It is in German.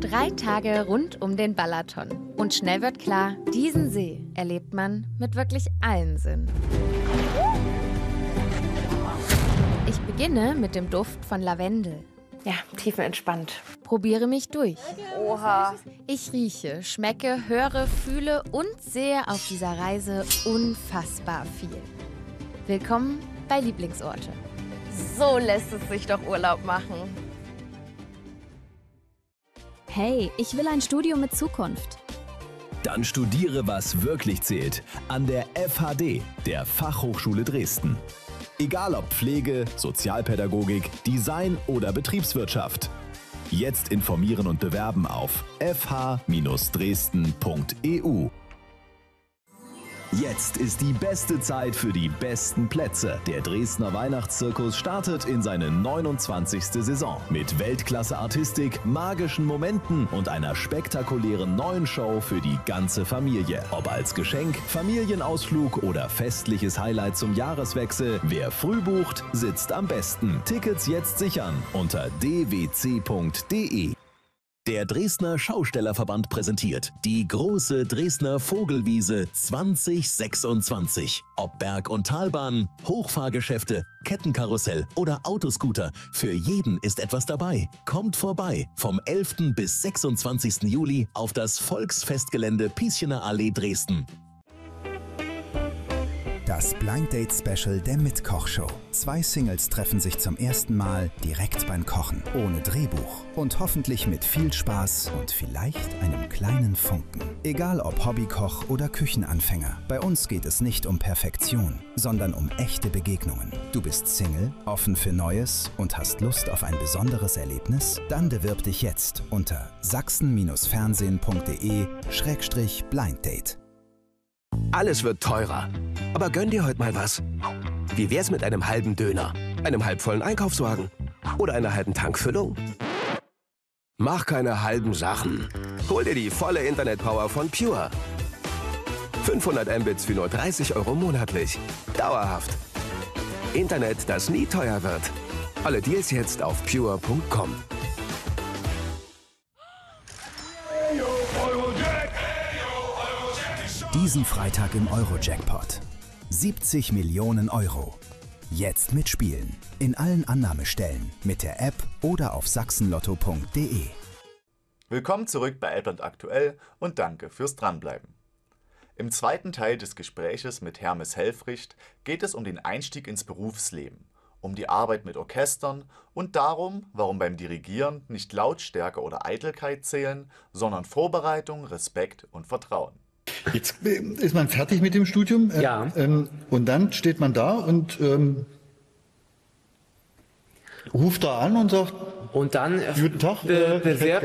3 Tage rund um den Balaton. Und schnell wird klar, diesen See erlebt man mit wirklich allen Sinnen. Ich beginne mit dem Duft von Lavendel. Ja, tiefenentspannt. Probiere mich durch. Oha. Ich rieche, schmecke, höre, fühle und sehe auf dieser Reise unfassbar viel. Willkommen bei Lieblingsorte. So lässt es sich doch Urlaub machen. Hey, ich will ein Studium mit Zukunft. Dann studiere, was wirklich zählt, an der FHD, der Fachhochschule Dresden. Egal ob Pflege, Sozialpädagogik, Design oder Betriebswirtschaft. Jetzt informieren und bewerben auf fh-dresden.eu. Jetzt ist die beste Zeit für die besten Plätze. Der Dresdner Weihnachtszirkus startet in seine 29. Saison mit Weltklasse-Artistik, magischen Momenten und einer spektakulären neuen Show für die ganze Familie. Ob als Geschenk, Familienausflug oder festliches Highlight zum Jahreswechsel, wer früh bucht, sitzt am besten. Tickets jetzt sichern unter dwc.de. Der Dresdner Schaustellerverband präsentiert die große Dresdner Vogelwiese 2026. Ob Berg- und Talbahn, Hochfahrgeschäfte, Kettenkarussell oder Autoscooter, für jeden ist etwas dabei. Kommt vorbei vom 11. bis 26. Juli auf das Volksfestgelände Pieschener Allee Dresden. Das Blind Date Special der Mitkochshow. 2 Singles treffen sich zum ersten Mal direkt beim Kochen, ohne Drehbuch und hoffentlich mit viel Spaß und vielleicht einem kleinen Funken. Egal ob Hobbykoch oder Küchenanfänger, bei uns geht es nicht um Perfektion, sondern um echte Begegnungen. Du bist Single, offen für Neues und hast Lust auf ein besonderes Erlebnis? Dann bewirb dich jetzt unter sachsen-fernsehen.de/blinddate. Alles wird teurer. Aber gönn dir heute mal was. Wie wär's mit einem halben Döner, einem halbvollen Einkaufswagen oder einer halben Tankfüllung? Mach keine halben Sachen. Hol dir die volle Internetpower von Pure. 500 Mbits für nur 30 € monatlich. Dauerhaft. Internet, das nie teuer wird. Alle Deals jetzt auf pure.com. Diesen Freitag im Euro-Jackpot. 70 Millionen Euro. Jetzt mitspielen. In allen Annahmestellen, mit der App oder auf sachsenlotto.de. Willkommen zurück bei Elbland aktuell und danke fürs Dranbleiben. Im zweiten Teil des Gespräches mit Hermes Helfricht geht es um den Einstieg ins Berufsleben, um die Arbeit mit Orchestern und darum, warum beim Dirigieren nicht Lautstärke oder Eitelkeit zählen, sondern Vorbereitung, Respekt und Vertrauen. Jetzt ist man fertig mit dem Studium, Ja. Und dann steht man da und ruft da an und sagt, Und dann guten Tag, bewerbt